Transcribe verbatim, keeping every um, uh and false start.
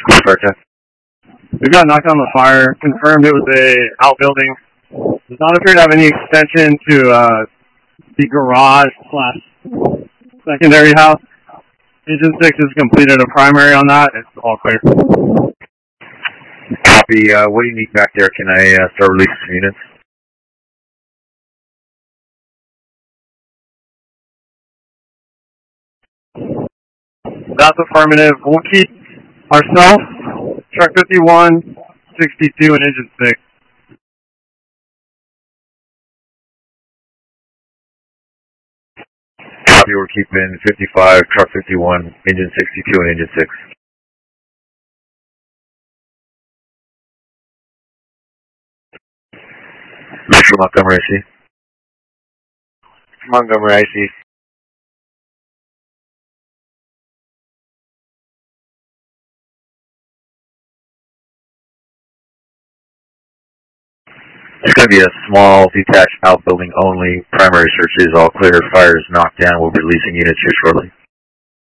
Perfect. We've got knocked on the fire. Confirmed it was a outbuilding. Does not appear to have any extension to uh, the garage slash secondary house. Engine six has completed a primary on that. It's all clear. Copy. Uh, what do you need back there? Can I uh, start releasing some units? That's affirmative. We'll keep ourselves, truck fifty-one, sixty-two, and engine six. Copy. We're keeping fifty-five, truck fifty-one, engine sixty-two, and engine six. Metro Montgomery, I C. Montgomery, I C. It's going to be a small, detached outbuilding only. Primary search is all clear. Fire is knocked down. We'll be releasing units here shortly.